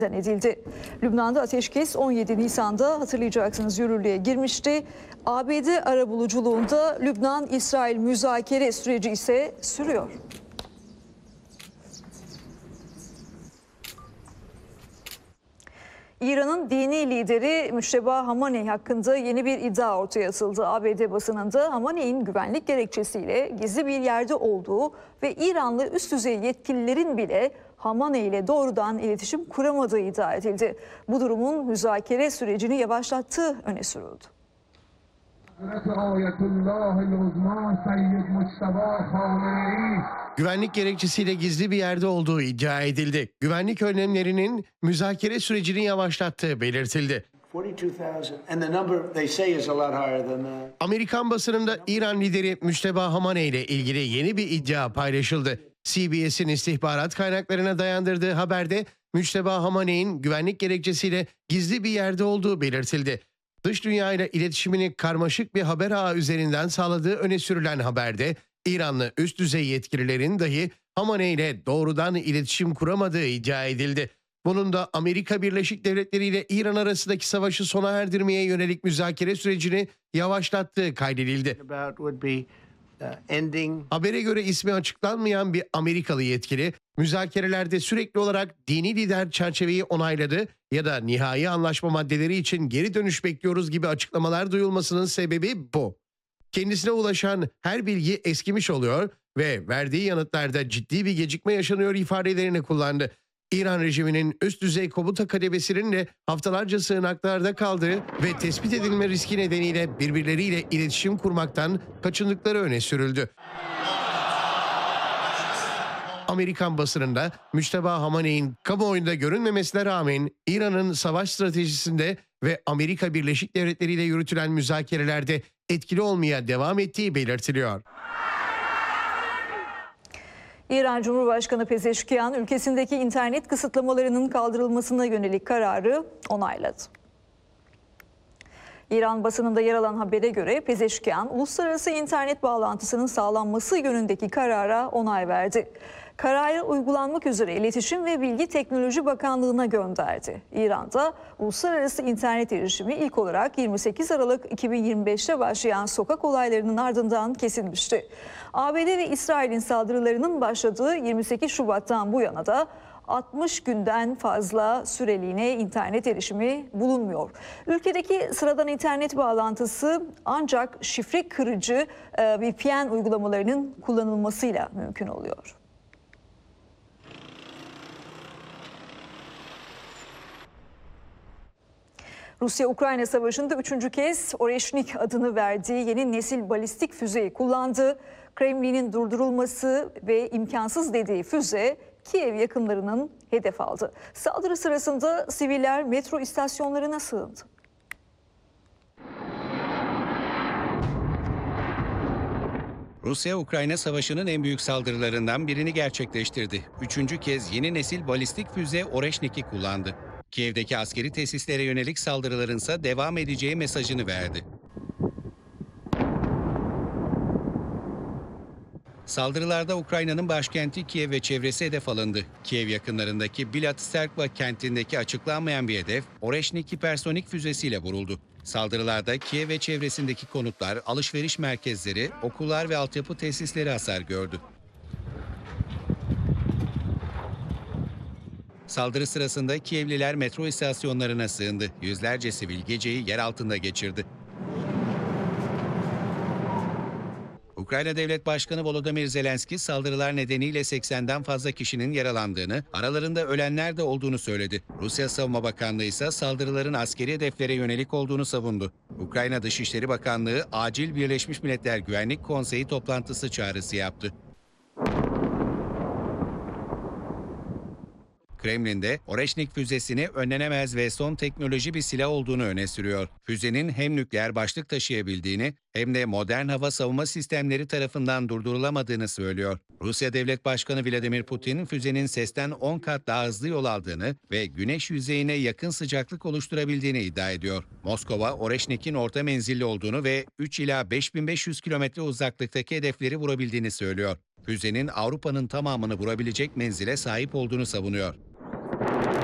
edildi. Lübnan'da ateşkes 17 Nisan'da hatırlayacaksınız yürürlüğe girmişti. ABD arabuluculuğunda Lübnan-İsrail müzakere süreci ise sürüyor. İran'ın dini lideri Müşteba Hamaney hakkında yeni bir iddia ortaya atıldı. ABD basınında Hamaney'in güvenlik gerekçesiyle gizli bir yerde olduğu ve İranlı üst düzey yetkililerin bile Hamaney ile doğrudan iletişim kuramadığı iddia edildi. Bu durumun müzakere sürecini yavaşlattığı öne sürüldü. Güvenlik gerekçesiyle gizli bir yerde olduğu iddia edildi. Güvenlik önlemlerinin müzakere sürecini yavaşlattığı belirtildi. Amerikan basınında İran lideri Müşteba Hamaney ile ilgili yeni bir iddia paylaşıldı. CBS'in istihbarat kaynaklarına dayandırdığı haberde Müşteba Hamaney'in güvenlik gerekçesiyle gizli bir yerde olduğu belirtildi. Dış dünyayla iletişimini karmaşık bir haber ağı üzerinden sağladığı öne sürülen haberde İranlı üst düzey yetkililerin dahi Hamaney ile doğrudan iletişim kuramadığı iddia edildi. Bunun da Amerika Birleşik Devletleri ile İran arasındaki savaşı sona erdirmeye yönelik müzakere sürecini yavaşlattığı kaydedildi. Habere göre ismi açıklanmayan bir Amerikalı yetkili, müzakerelerde sürekli olarak dini lider çerçeveyi onayladı ya da nihai anlaşma maddeleri için geri dönüş bekliyoruz gibi açıklamalar duyulmasının sebebi bu. Kendisine ulaşan her bilgi eskimiş oluyor ve verdiği yanıtlarda ciddi bir gecikme yaşanıyor ifadelerini kullandı. İran rejiminin üst düzey komuta kademesinin de haftalarca sığınaklarda kaldığı ve tespit edilme riski nedeniyle birbirleriyle iletişim kurmaktan kaçındıkları öne sürüldü. Amerikan basınında Müşteba Hamaney'in kamuoyunda görünmemesine rağmen İran'ın savaş stratejisinde ve Amerika Birleşik Devletleri ile yürütülen müzakerelerde etkili olmaya devam ettiği belirtiliyor. İran Cumhurbaşkanı Pezeşkiyan ülkesindeki internet kısıtlamalarının kaldırılmasına yönelik kararı onayladı. İran basınında yer alan habere göre Pezeşkiyan, uluslararası internet bağlantısının sağlanması yönündeki karara onay verdi. Kararı uygulanmak üzere İletişim ve Bilgi Teknoloji Bakanlığı'na gönderdi. İran'da uluslararası internet erişimi ilk olarak 28 Aralık 2025'te başlayan sokak olaylarının ardından kesilmişti. ABD ve İsrail'in saldırılarının başladığı 28 Şubat'tan bu yana da 60 günden fazla süreliğine internet erişimi bulunmuyor. Ülkedeki sıradan internet bağlantısı ancak şifre kırıcı VPN uygulamalarının kullanılmasıyla mümkün oluyor. Rusya-Ukrayna savaşında 3. kez Oreşnik adını verdiği yeni nesil balistik füzeyi kullandı. Kremlin'in durdurulması ve imkansız dediği füze Kiev yakınlarının hedef aldı. Saldırı sırasında siviller metro istasyonlarına sığındı. Rusya-Ukrayna savaşının en büyük saldırılarından birini gerçekleştirdi. 3. kez yeni nesil balistik füze Oreşnik'i kullandı. Kiev'deki askeri tesislere yönelik saldırıların ise devam edeceği mesajını verdi. Saldırılarda Ukrayna'nın başkenti Kiev ve çevresi hedef alındı. Kiev yakınlarındaki Bilatserkva kentindeki açıklanmayan bir hedef Oreşnik hipersonik füzesiyle vuruldu. Saldırılarda Kiev ve çevresindeki konutlar, alışveriş merkezleri, okullar ve altyapı tesisleri hasar gördü. Saldırı sırasında Kievliler metro istasyonlarına sığındı. Yüzlerce sivil geceyi yer altında geçirdi. Ukrayna Devlet Başkanı Volodymyr Zelenski saldırılar nedeniyle 80'den fazla kişinin yaralandığını, aralarında ölenler de olduğunu söyledi. Rusya Savunma Bakanlığı ise saldırıların askeri hedeflere yönelik olduğunu savundu. Ukrayna Dışişleri Bakanlığı acil Birleşmiş Milletler Güvenlik Konseyi toplantısı çağrısı yaptı. Kremlin'de Oreşnik füzesini önlenemez ve son teknoloji bir silah olduğunu öne sürüyor. Füzenin hem nükleer başlık taşıyabildiğini hem de modern hava savunma sistemleri tarafından durdurulamadığını söylüyor. Rusya Devlet Başkanı Vladimir Putin, füzenin sesten 10 kat daha hızlı yol aldığını ve güneş yüzeyine yakın sıcaklık oluşturabildiğini iddia ediyor. Moskova, Oreşnik'in orta menzilli olduğunu ve 3 ila 5500 kilometre uzaklıktaki hedefleri vurabildiğini söylüyor. Füzenin Avrupa'nın tamamını vurabilecek menzile sahip olduğunu savunuyor.